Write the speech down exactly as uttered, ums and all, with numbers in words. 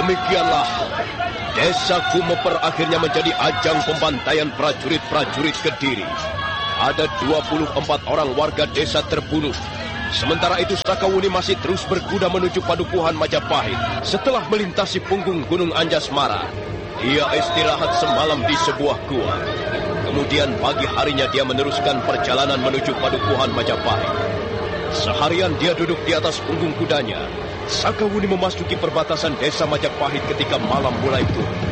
Demikianlah, Desa Kumeper akhirnya menjadi ajang pembantaian prajurit-prajurit Kediri. Ada dua puluh empat orang warga desa terbunuh. Sementara itu Sakawuni masih terus berkuda menuju Padukuhan Majapahit. Setelah melintasi punggung Gunung Anjasmara, dia istirahat semalam di sebuah gua. Kemudian pagi harinya dia meneruskan perjalanan menuju Padukuhan Majapahit. Seharian dia duduk di atas punggung kudanya. Sakawuni memasuki perbatasan desa Majapahit ketika malam mulai turun.